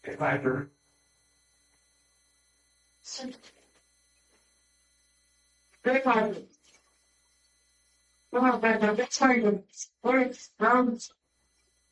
Fiber. Very fiber. Well, but the big target. Works, rounds.